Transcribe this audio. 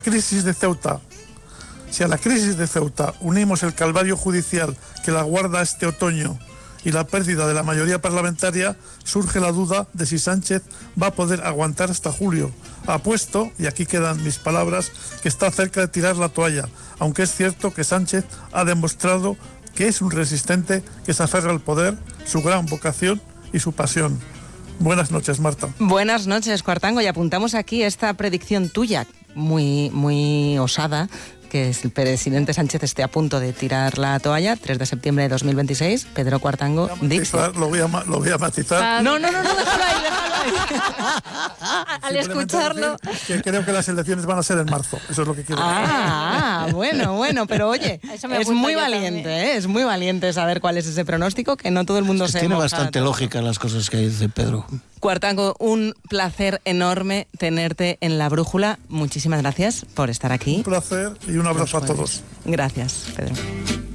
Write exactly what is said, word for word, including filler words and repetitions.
Crisis de Ceuta. Si a la crisis de Ceuta unimos el calvario judicial que la guarda este otoño y la pérdida de la mayoría parlamentaria, surge la duda de si Sánchez va a poder aguantar hasta julio. Apuesto, y aquí quedan mis palabras, que está cerca de tirar la toalla, aunque es cierto que Sánchez ha demostrado que es un resistente que se aferra al poder, su gran vocación y su pasión. Buenas noches, Marta. Buenas noches, Cuartango, y apuntamos aquí esta predicción tuya, muy, muy osada, que el presidente Sánchez esté a punto de tirar la toalla. tres de septiembre de dos mil veintiséis, Pedro Cuartango dice... Lo voy a, lo voy a matizar. Ah, no, no, no, no, déjalo ahí, déjalo ahí. Al escucharlo... Que creo que las elecciones van a ser en marzo, eso es lo que quiero decir. Ah, bueno, bueno, pero oye, es muy valiente, ¿eh? Es muy valiente saber cuál es ese pronóstico, que no todo el mundo es que se tiene moja bastante todo. lógica las cosas que dice Pedro. Cuartango, un placer enorme tenerte en La Brújula. Muchísimas gracias por estar aquí. Un placer y un abrazo a todos. Gracias, Pedro.